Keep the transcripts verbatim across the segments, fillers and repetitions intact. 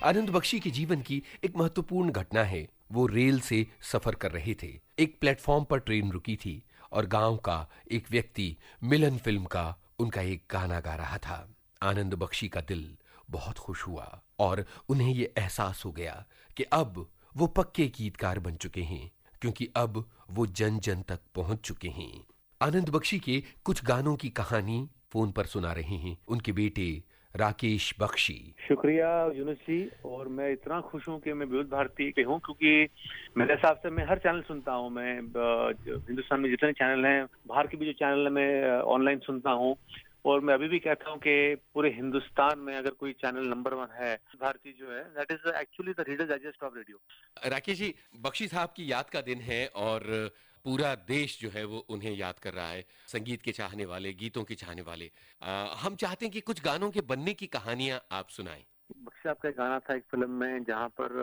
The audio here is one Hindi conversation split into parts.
आनंद बख्शी के जीवन की एक महत्वपूर्ण घटना है। वो रेल से सफर कर रहे थे। एक प्लेटफॉर्म पर ट्रेन रुकी थी और गांव का एक व्यक्ति मिलन फिल्म का उनका एक गाना गा रहा था। आनंद बख्शी का दिल बहुत खुश हुआ और उन्हें ये एहसास हो गया कि अब वो पक्के गीतकार बन चुके हैं, क्योंकि अब वो जन जन तक पहुंच चुके हैं। आनंद बख्शी के कुछ गानों की कहानी फोन पर सुना रहे हैं उनके बेटे राकेश बख्शी। शुक्रिया यूनुस जी। और मैं इतना खुश हूँ कि मैं विविध भारती पे हूँ, क्योंकि मेरे हिसाब से मैं हर चैनल सुनता हूँ। मैं हिंदुस्तान में जितने चैनल हैं, बाहर के भी जो चैनल है, मैं ऑनलाइन सुनता हूँ। और मैं अभी भी कहता हूँ कि पूरे हिंदुस्तान में अगर कोई चैनल नंबर वन है, भारती जो है, that is actually the readers digest of radio. Rakesh ji, Bakshi साहब की याद का दिन है और पूरा देश जो है वो उन्हें याद कर रहा है। संगीत के चाहने वाले, गीतों के चाहने वाले, आ, हम चाहते हैं कि कुछ गानों के बनने की कहानियां आप सुनाएं। बख्शी साहब का एक गाना था एक फिल्म में, जहाँ पर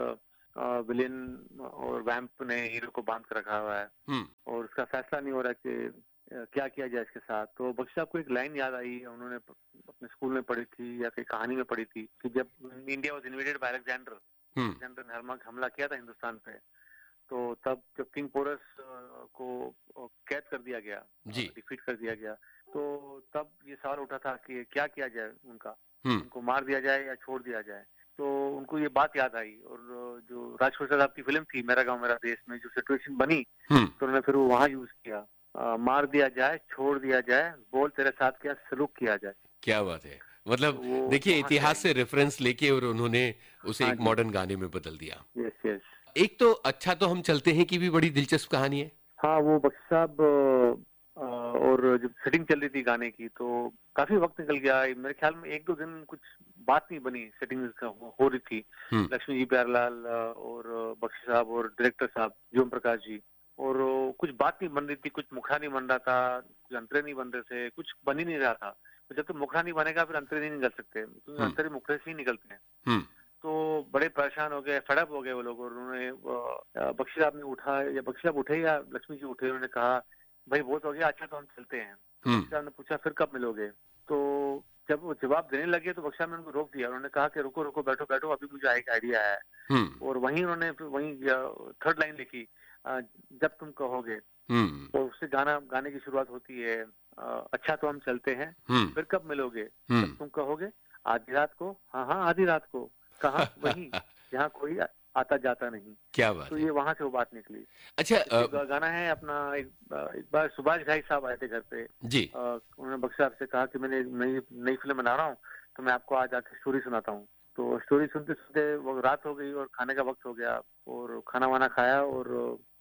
विलेन और वैम्प ने हीरो को बांध कर रखा हुआ है और उसका फैसला नहीं हो रहा कि क्या किया जाए इसके साथ। तो बख्शी साहब को एक लाइन याद आई, उन्होंने अपने स्कूल में पढ़ी थी या कहीं कहानी में पढ़ी थी, कि जब India was invaded by Alexander, Alexander ने हमला किया था हिंदुस्तान पे, तो तब जब किंग पोरस को कैद कर दिया गया, डिफीट कर दिया गया, तो तब ये सवाल उठा था कि क्या किया जाए उनका, उनको मार दिया जाए या छोड़ दिया जाए। तो उनको ये बात याद आई और जो राजकोट साहब की फिल्म थी मेरा गांव मेरा देश में जो सिचुएशन बनी, तो उन्होंने फिर वो वहां यूज किया, आ, मार दिया जाए, छोड़ दिया जाए, बोल तेरे साथ क्या सलूक किया जाए। क्या बात है। मतलब देखिए, इतिहास से रेफरेंस लेके और उन्होंने उसे हाँ एक मॉडर्न गाने में बदल दिया। Yes yes. एक तो अच्छा तो हम चलते हैं कि भी बड़ी दिलचस्प कहानी है। हाँ, वो बख्शी साहब और जब सेटिंग चल रही थी गाने की, तो काफी वक्त निकल गया। मेरे ख्याल में एक दो दिन कुछ बात नहीं बनी, सेटिंग हो रही थी। लक्ष्मी जी प्यारलाल और बख्शी साहब और डायरेक्टर साहब ज्योम प्रकाश जी, और कुछ बात नहीं बन रही थी, कुछ मुखड़ा नहीं बन रहा था, कुछ अंतरे नहीं बन रहे थे, कुछ बन ही नहीं रहा था। तो जब तक तो मुखड़ा नहीं बनेगा फिर अंतरे नहीं निकल सकते, क्योंकि अंतरे मुखड़े से ही निकलते हैं। तो बड़े परेशान हो गए, फड़अप हो गए वो लोग, और उन्होंने बख्शी साहब ने उठा, या बख्शी साहब उठे या लक्ष्मी जी उठे, उन्होंने कहा भाई बहुत हो गया, अच्छा तो हम चलते हैं। तो बख्शी साहब ने पूछा फिर कब मिलोगे। तो जब वो जवाब देने लगे तो बख्शी साहब ने उनको रोक दिया। उन्होंने कहा कि रुको रुको, बैठो बैठो, अभी मुझे एक आइडिया है। और वहीं उन्होंने वहीं थर्ड लाइन लिखी, जब तुम कहोगे। और उससे गाना गाने की शुरुआत होती है, अच्छा तो हम चलते हैं, फिर कब मिलोगे, जब तुम कहोगे, आधी रात को, हाँ हाँ आधी रात को, कहाँ, वहीं जहाँ कोई आता जाता नहीं। क्या बात तो है। ये वहां से वो बात निकली। अच्छा, आ, गाना है अपना, एक, एक बार सुभाष घाई साहब आए थे घर पे जी। आ, उन्होंने बख्शी साहब से कहा कि मैंने नई नई फिल्म बना रहा हूँ, तो मैं आपको आज आके स्टोरी सुनाता हूँ। तो स्टोरी सुनते सुनते वो रात हो गई और खाने का वक्त हो गया, और खाना वाना खाया, और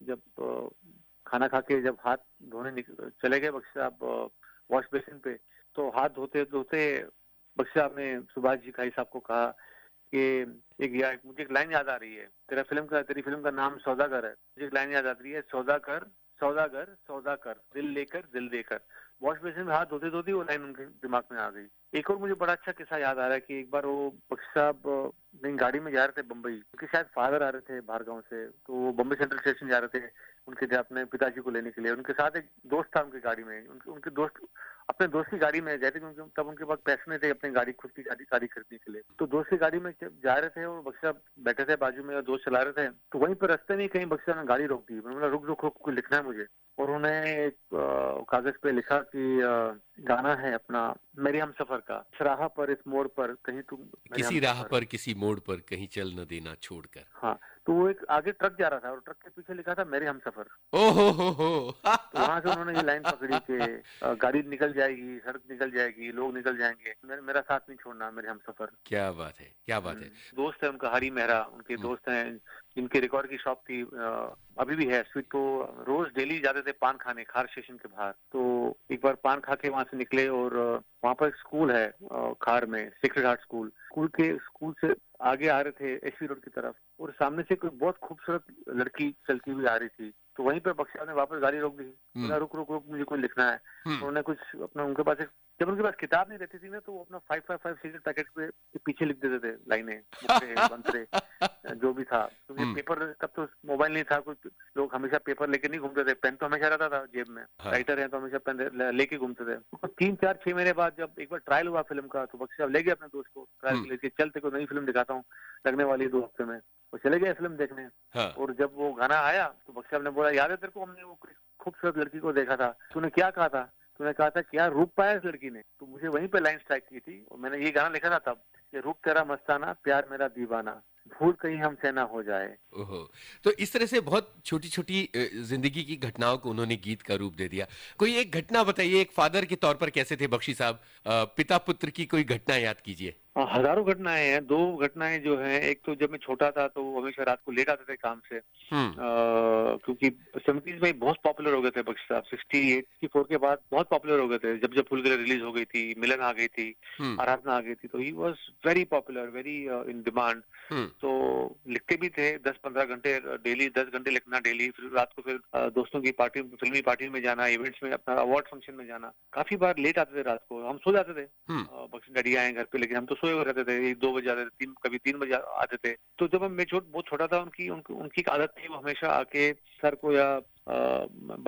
जब खाना खा के जब हाथ धोने चले गए बख्शी साहब वॉश बेसिन पे, तो हाथ धोते धोते बख्शी साहब ने सुभाष जी घाई साहब को कहा कि एक यार मुझे एक लाइन याद आ रही है, तेरा फिल्म का तेरी फिल्म का नाम सौदागर है, मुझे एक लाइन याद आ रही है, सौदागर सौदागर सौदाकर, दिल लेकर दिल देकर। वॉश बेसिन में हाथ धोते धोते वो लाइन उनके दिमाग में आ गई। एक और मुझे बड़ा अच्छा किस्सा याद आ रहा है कि एक बार वो बख्शी साहब नई गाड़ी में जा रहे थे बम्बई, क्योंकि शायद फादर आ रहे थे बाहर गाँव से, तो वो बम्बई सेंट्रल स्टेशन जा रहे थे उनके अपने पिताजी को लेने के लिए। उनके साथ एक दोस्त था उनकी गाड़ी में, उनके, उनके दोस्त अपने दोस्त की गाड़ी में गए थे, क्योंकि तब उनके पास पैसे नहीं थे अपनी गाड़ी, खुद की गाड़ी गाड़ी खरीदने के लिए। तो दोस्त की गाड़ी में जा रहे थे और बख्शी साहब बैठे थे बाजू में और दोस्त चला रहे थे। तो वहीं पर रास्ते में कहीं बख्शी साहब ने गाड़ी रोक दी। उन्होंने रुक रुक रुक कुछ लिखना है मुझे, और उन्होंने एक कागज पे लिखा कि आ, गाना है अपना मेरे हम सफर का, राह पर इस मोड़ पर कहीं तुम, किसी राह पर किसी मोड़ पर कहीं चल न देना छोड़कर। हाँ, तो वो एक आगे ट्रक जा रहा था और ट्रक के पीछे लिखा था मेरे हम सफर। ओ हो हो हो। तो वहां से उन्होंने ये लाइन पकड़ी कि गाड़ी निकल जाएगी, सड़क निकल जाएगी, लोग निकल जाएंगे, मेरे, मेरा साथ नहीं छोड़ना मेरे हम सफर। क्या बात है, क्या बात है। दोस्त है उनका हरी मेहरा, उनके दोस्त हैं जिनके रिकॉर्ड की शॉप थी, अभी भी है स्वीट। तो रोज डेली जाते थे पान खाने खार स्टेशन के बाहर। तो एक बार पान खा के वहां से निकले और वहां पर एक स्कूल है खार में, सेक्रेड हार्ट स्कूल। स्कूल के स्कूल से आगे आ रहे थे एचपी रोड की तरफ, और सामने से कोई बहुत खूबसूरत लड़की चलती हुई आ रही थी। तो वहीं पर बख्शी साहब ने वापस गाड़ी रोक दी, बोला रुक रुक रुक मुझे कुछ लिखना है। तो उन्होंने कुछ अपना, उनके पास एक जब उनके पास किताब नहीं रहती थी ना, तो वो अपना five five five cigarette packet पे के पीछे लिख देते थे लाइनें, मुक्ते, मंत्रे, जो भी था। क्योंकि हम्म, पेपर तब तो मोबाइल नहीं था, कुछ लोग हमेशा पेपर लेके नहीं घूमते थे, पेन तो हमेशा रहता था जेब में, हाँ, राइटर है तो हमेशा पेन ले- लेके घूमते थे। तो तीन चार छह महीने बाद जब एक बार ट्रायल हुआ फिल्म का, तो बख्शी साहब ले गए अपने दोस्त को ट्रायल हम्म, के लिए, चल तेरे को नई फिल्म दिखाता हूँ, लगने वाली है दो हफ्ते में। वो चले गए फिल्म देखने, हाँ, और जब वो गाना आया तो बख्शी साहब ने बोला, याद है तेरे को, हमने वो खूबसूरत लड़की को देखा था, तूने क्या कहा था? तूने कहा था क्या रूप पाया इस लड़की ने। तो मुझे वहीं पे लाइन स्ट्राइक की थी, और मैंने ये गाना लिखा था तब, कि रूप तेरा मस्ताना, प्यार मेरा दीवाना, भूल कहीं हमसे ना हो जाए। ओहो। तो इस तरह से बहुत छोटी छोटी जिंदगी की घटनाओं को उन्होंने गीत का रूप दे दिया। कोई एक घटना बताइए, एक फादर के तौर पर कैसे थे बख्शी साहब, अ, पिता पुत्र की कोई घटना याद कीजिए। हाँ, हजारों घटनाएं हैं। दो घटनाएं जो हैं, एक तो जब मैं छोटा था तो वो हमेशा रात को लेट आते थे काम से, हम्म, अ, क्योंकि सेवेंटीज में बहुत पॉपुलर हो गए थे बख्शी साहब। सिक्सटी एट सिक्सटी फोर के बाद बहुत पॉपुलर हो गए थे, जब जब फूल गले रिलीज हो गई थी, मिलन आ गई थी, हम्म, आराधना आ गई थी, तो he was very popular, very in demand. हम्म, तो लिखते भी थे दस पंद्रह घंटे डेली, दस घंटे लिखना डेली, फिर रात को फिर अ, दोस्तों की पार्टी, फिल्मी पार्टी में जाना, इवेंट्स में, अपना अवार्ड फंक्शन में जाना। काफी बार लेट आते थे रात को, हम सो जाते थे, हम्म, अ, बख्शी डैडी आए घर पे, लेकिन हम तो सोए हुए रहते थे, एक दो बजे आते थे, तीन, कभी तीन बजे आते थे। तो जब हम मैं छोट बहुत छोटा था, उनकी उनकी उनकी एक आदत थी, वो हमेशा आके सर को या अ,